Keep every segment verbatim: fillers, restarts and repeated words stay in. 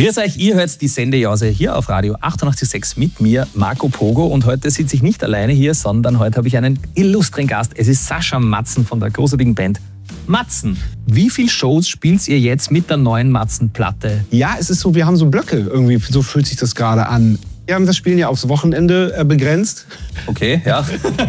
Grüß euch, ihr hört die Sendejause hier auf Radio achtundachtzig Komma sechs mit mir, Marco Pogo. Und heute sitze ich nicht alleine hier, sondern heute habe ich einen illustren Gast. Es ist Sascha Matzen von der großartigen Band Matzen. Wie viele Shows spielt ihr jetzt mit der neuen Matzen-Platte? Ja, es ist so, wir haben so Blöcke irgendwie, so fühlt sich das gerade an. Wir haben das Spielen ja aufs Wochenende äh, begrenzt. Okay, ja.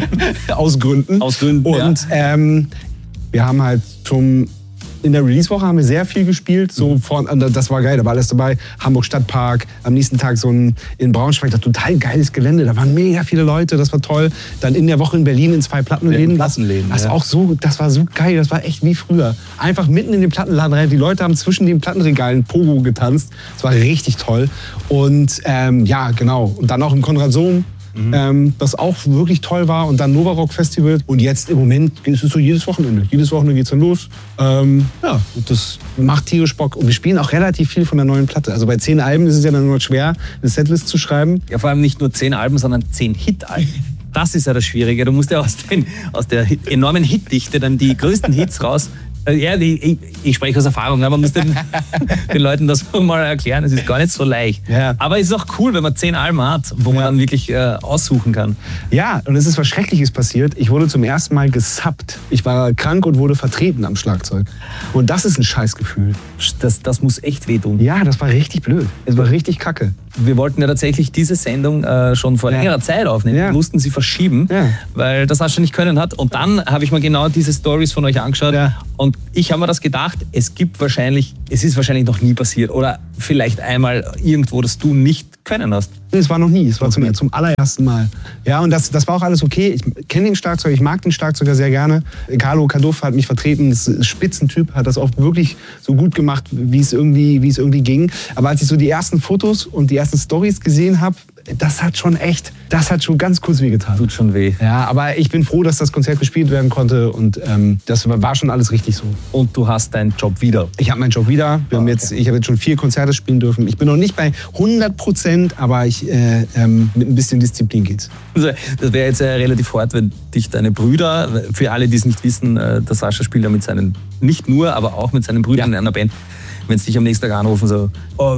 Aus Gründen. Aus Gründen, Und ja. ähm, wir haben halt zum... In der Release-Woche haben wir sehr viel gespielt. So vor, das war geil, da war alles dabei. Hamburg Stadtpark, am nächsten Tag so ein in Braunschweig, da total geiles Gelände. Da waren mega viele Leute, das war toll. Dann in der Woche in Berlin in zwei Plattenläden. In Plattenläden, das, das, ja. auch so, das war so geil, das war echt wie früher. Einfach mitten in den Plattenladen rein. Die Leute haben zwischen den Plattenregalen Pogo getanzt. Das war richtig toll. Und ähm, ja, genau. Und dann auch im Konrad Sohm. Mhm. Ähm, das auch wirklich toll war. Und dann Nova Rock Festival. Und jetzt im Moment ist es so jedes Wochenende. Jedes Wochenende geht's dann los. Ähm, ja, und das macht tierisch Bock. Und wir spielen auch relativ viel von der neuen Platte. Also bei zehn Alben ist es ja dann nur schwer, eine Setlist zu schreiben. Ja, vor allem nicht nur zehn Alben, sondern zehn Hit-Alben. Das ist ja das Schwierige. Du musst ja aus, den, aus der enormen Hitdichte dann die größten Hits raus. Ja, ich, ich spreche aus Erfahrung, man muss den, den Leuten das mal erklären, es ist gar nicht so leicht. Ja. Aber es ist auch cool, wenn man zehn Alben hat, wo man ja. dann wirklich äh, aussuchen kann. Ja, und es ist was Schreckliches passiert. Ich wurde zum ersten Mal gesubbt. Ich war krank und wurde vertreten am Schlagzeug. Und das ist ein Scheißgefühl. Das, das muss echt wehtun. Ja, das war richtig blöd. Es war richtig kacke. Wir wollten ja tatsächlich diese Sendung äh, schon vor ja. längerer Zeit aufnehmen. Ja. Wir mussten sie verschieben, ja. weil das Sascha nicht können hat. Und dann habe ich mir genau diese Stories von euch angeschaut. Ja. Und ich habe mir das gedacht, es gibt wahrscheinlich, es ist wahrscheinlich noch nie passiert. Oder vielleicht einmal irgendwo, dass du nicht können hast. Es war noch nie, es war zum, zum allerersten Mal. Ja, und das, das war auch alles okay. Ich kenne den Schlagzeuger, ich mag den Schlagzeuger sehr gerne. Carlo Kaduff hat mich vertreten, das ist ein Spitzentyp, hat das auch wirklich so gut gemacht, wie es irgendwie, wie es irgendwie ging. Aber als ich so die ersten Fotos und die ersten Stories gesehen habe, das hat schon echt, das hat schon ganz kurz wehgetan. Tut schon weh. Ja, aber ich bin froh, dass das Konzert gespielt werden konnte und ähm, das war schon alles richtig so. Und du hast deinen Job wieder? Ich habe meinen Job wieder. Wir haben jetzt, ich habe jetzt schon vier Konzerte spielen dürfen. Ich bin noch nicht bei hundert Prozent, aber ich, äh, ähm, mit ein bisschen Disziplin geht's. Also, das wäre jetzt äh, relativ hart, wenn dich deine Brüder, für alle, die es nicht wissen, äh, der Sascha spielt ja mit seinen, nicht nur, aber auch mit seinen Brüdern ja. in einer Band, wenn sie dich am nächsten Tag anrufen, so, oh,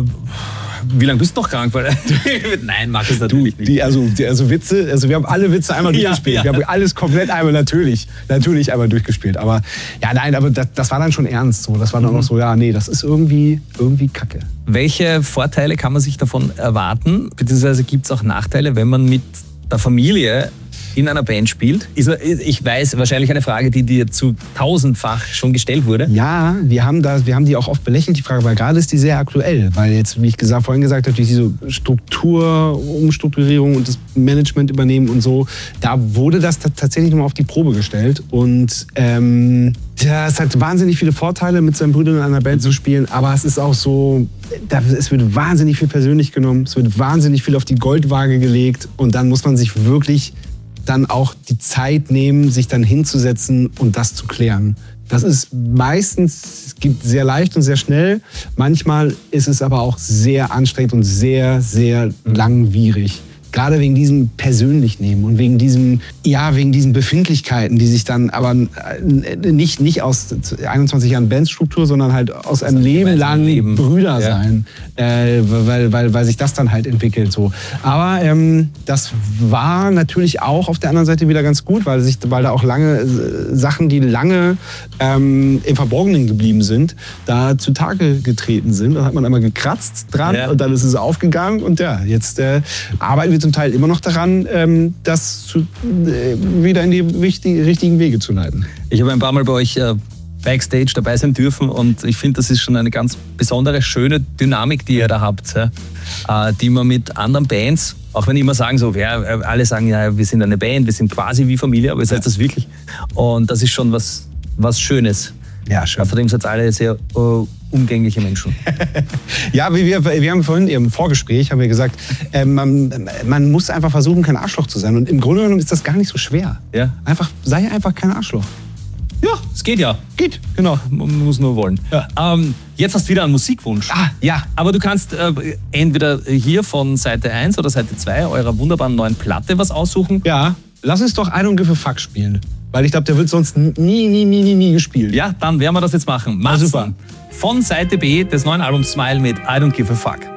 wie lange bist du noch krank? Nein, mag es natürlich nicht. Die, also, die, also Witze, also wir haben alle Witze einmal durchgespielt. Ja, ja. Wir haben alles komplett einmal natürlich, natürlich einmal durchgespielt. Aber ja, nein, aber das, das war dann schon ernst so. Das war dann mhm. auch so, ja, nee, das ist irgendwie, irgendwie Kacke. Welche Vorteile kann man sich davon erwarten? Beziehungsweise gibt es auch Nachteile, wenn man mit der Familie in einer Band spielt? Ich weiß, wahrscheinlich eine Frage, die dir zu tausendfach schon gestellt wurde. Ja, wir haben, da, wir haben die auch oft belächelt, die Frage, weil gerade ist die sehr aktuell. Weil jetzt, wie ich gesagt, vorhin gesagt habe, durch diese Struktur, Umstrukturierung und das Management übernehmen und so, da wurde das tatsächlich nochmal auf die Probe gestellt. Und ähm, ja, es hat wahnsinnig viele Vorteile, mit seinen Brüdern in einer Band zu spielen, aber es ist auch so, es wird wahnsinnig viel persönlich genommen, es wird wahnsinnig viel auf die Goldwaage gelegt und dann muss man sich wirklich dann auch die Zeit nehmen, sich dann hinzusetzen und das zu klären. Das ist meistens, es geht sehr leicht und sehr schnell. Manchmal ist es aber auch sehr anstrengend und sehr, sehr langwierig. Gerade wegen diesem persönlich nehmen und wegen diesem, ja, wegen diesen Befindlichkeiten, die sich dann aber nicht, nicht aus einundzwanzig Jahren Bandstruktur, sondern halt aus einem Leben lang Leben. Brüder sein, ja. äh, weil, weil, weil sich das dann halt entwickelt so. Aber ähm, das war natürlich auch auf der anderen Seite wieder ganz gut, weil, sich, weil da auch lange äh, Sachen, die lange ähm, im Verborgenen geblieben sind, da zutage getreten sind. Da hat man einmal gekratzt dran ja. und dann ist es aufgegangen und ja, jetzt äh, arbeiten wir zum Teil immer noch daran, ähm, das zu, äh, wieder in die wichtig, richtigen Wege zu leiten. Ich habe ein paar Mal bei euch äh, Backstage dabei sein dürfen und ich finde, das ist schon eine ganz besondere, schöne Dynamik, die ihr da habt, ja? äh, die man mit anderen Bands, auch wenn die immer sagen, so, ja, alle sagen, ja, wir sind eine Band, wir sind quasi wie Familie, aber ihr seid das wirklich. Und das ist schon was, was Schönes. Ja, schön. Außerdem seid ihr alle sehr uh, umgängliche Menschen. Ja, wir, wir haben vorhin im Vorgespräch haben wir gesagt, äh, man, man muss einfach versuchen, kein Arschloch zu sein. Und im Grunde genommen ist das gar nicht so schwer. Ja. Einfach, sei einfach kein Arschloch. Ja, es geht ja. Geht. Genau, man muss nur wollen. Ja. Ähm, jetzt hast du wieder einen Musikwunsch. Ah, ja. Aber du kannst äh, entweder hier von Seite eins oder Seite zwei eurer wunderbaren neuen Platte was aussuchen. Ja, lass uns doch I Don't Give a Fuck spielen. Weil ich glaube, der wird sonst nie, nie, nie, nie, nie gespielt. Ja, dann werden wir das jetzt machen. Marcen, super. Von Seite B des neuen Albums Smile mit I Don't Give a Fuck.